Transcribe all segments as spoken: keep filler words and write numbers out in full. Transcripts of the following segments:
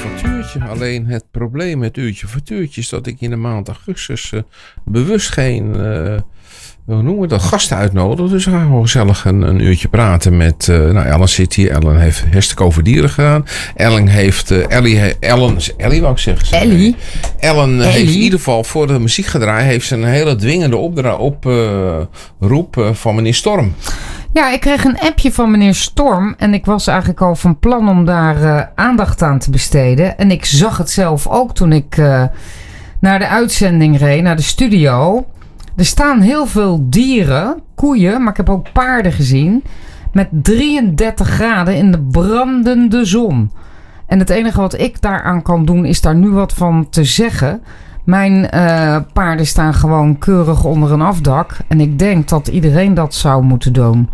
factuurtje. Alleen het probleem met uurtje factuurtje is dat ik in de maand augustus uh, bewust geen, uh, hoe noemen we dat, gasten uitnodig. Dus we gaan gewoon gezellig een, een uurtje praten met, uh, nou, Ellen zit hier. Ellen heeft hartstikke over dieren gedaan. Ellen heeft, uh, Ellie, he, Ellen, Ellie wou ik zeggen. Ellie? Ellen Ellie? heeft in ieder geval voor de muziek gedraaid. Heeft ze een hele dwingende oproep op, uh, roep, uh, van meneer Storm. Ja, ik kreeg een appje van meneer Storm. En ik was eigenlijk al van plan om daar uh, aandacht aan te besteden. En ik zag het zelf ook toen ik uh, naar de uitzending reed, naar de studio. Er staan heel veel dieren, koeien, maar ik heb ook paarden gezien. Met drieëndertig graden in de brandende zon. En het enige wat ik daaraan kan doen is daar nu wat van te zeggen. Mijn uh, paarden staan gewoon keurig onder een afdak. En ik denk dat iedereen dat zou moeten doen.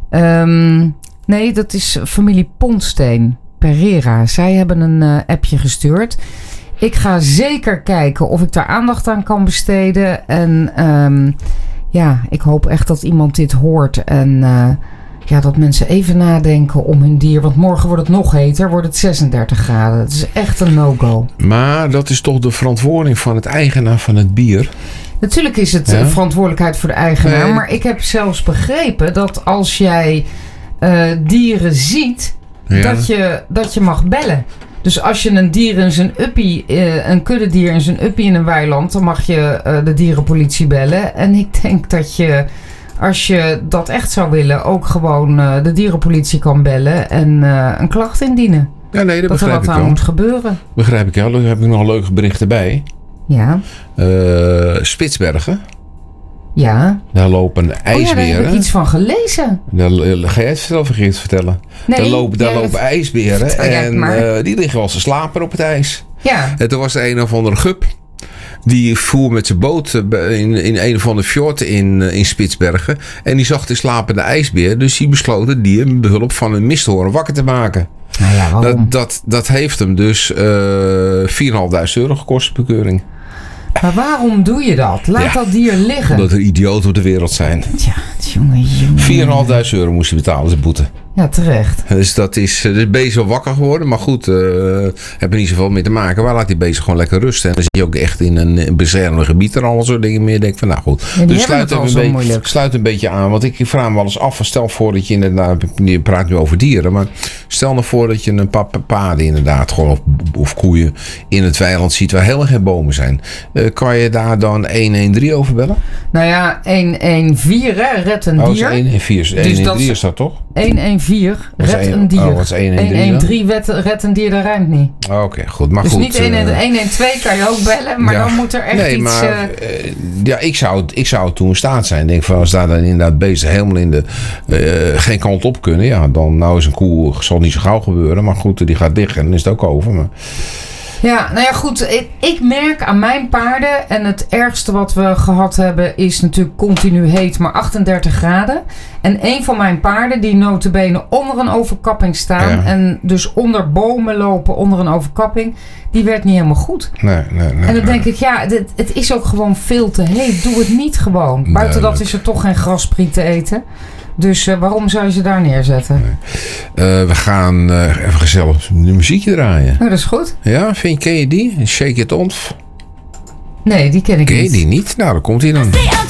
Um, nee, dat is familie Pontsteen, Pereira. Zij hebben een uh, appje gestuurd. Ik ga zeker kijken of ik daar aandacht aan kan besteden. En um, ja, ik hoop echt dat iemand dit hoort. En uh, ja, dat mensen even nadenken om hun dier. Want morgen wordt het nog heter, wordt het zesendertig graden. Het is echt een no-go. Maar dat is toch de verantwoording van het eigenaar van het bier? Natuurlijk is het ja? verantwoordelijkheid voor de eigenaar. Nee. Maar ik heb zelfs begrepen dat als jij uh, dieren ziet, ja. dat, je, dat je mag bellen. Dus als je een dier in zijn uppie, uh, een kuddedier in zijn uppie in een weiland, dan mag je uh, de dierenpolitie bellen. En ik denk dat je, als je dat echt zou willen, ook gewoon uh, de dierenpolitie kan bellen en uh, een klacht indienen. Ja, nee, dat, dat er wat aan moet gebeuren. Begrijp ik wel. Daar heb ik nog een leuke bericht bij. Ja. Uh, Spitsbergen. Ja. Daar lopen ijsberen. Oh ja, daar heb ik iets van gelezen. Daar, ga jij het zelf vergeten te vertellen? Nee. Daar lopen, daar lopen ijsberen en uh, die liggen wel te slapen op het ijs. Ja. En toen was er een of andere gup. Die voer met zijn boot in, in een of andere fjord in, in Spitsbergen. En die zag de slapende ijsbeer. Dus die besloot het dier met behulp van een misthoorn wakker te maken. Nou ja, waarom? Dat, dat, dat heeft hem dus uh, vierduizend euro gekost, bekeuring. Maar waarom doe je dat? Laat ja, dat dier liggen. Omdat er idioten op de wereld zijn. Tja, jongen, jongen. vierduizend euro moest hij betalen, zijn boete. Ja, terecht. Dus dat is, dus ben je zo wakker geworden. Maar goed, uh, heb er niet zoveel mee te maken. Maar laat die beest gewoon lekker rusten. En dan zit je ook echt in een beschermd gebied en al soort dingen meer. Denk van, nou goed. Ja, dus sluit een, beetje, sluit een beetje aan. Want ik vraag me wel eens af. Stel voor dat je inderdaad, je praat nu over dieren. Maar stel nou voor dat je een paar paarden inderdaad, gewoon of, of koeien in het weiland ziet waar helemaal geen bomen zijn. Uh, kan je daar dan honderddertien over bellen? Nou ja, honderddertien, hè, red een dier. Oh, dat is honderddertien. honderddertien is dat toch? honderddertien, red een, een dier. Oh, wat is honderddertien? honderddertien, red een dier, dat ruimt niet. Oké, okay, goed. Maar dus goed. Dus niet honderdtwaalf kan je ook bellen, maar ja, dan moet er echt nee, iets... Maar, uh, ja, ik zou, ik zou toen in staat zijn. Ik denk van, als daar dan inderdaad beesten helemaal in de... Uh, geen kant op kunnen, ja, dan nou is een koe, zal niet zo gauw gebeuren. Maar goed, die gaat dicht en dan is het ook over. Maar... Ja, nou ja, goed. Ik, ik merk aan mijn paarden, en het ergste wat we gehad hebben is natuurlijk continu heet, maar achtendertig graden. En een van mijn paarden die nota bene onder een overkapping staan, ja, en dus onder bomen lopen onder een overkapping, die werd niet helemaal goed. Nee, nee, nee. En dan nee. denk ik, ja, het, het is ook gewoon veel te heet. Doe het niet gewoon. Buiten nee, dat is er toch geen graspriet te eten. Dus uh, waarom zou je ze daar neerzetten? Nee. Uh, we gaan uh, even gezellig een muziekje draaien. Nou, dat is goed. Ja, vind, ken je die? Shake It Off? Nee, die ken ik ken niet. Ken je die niet? Nou, dan komt hij dan.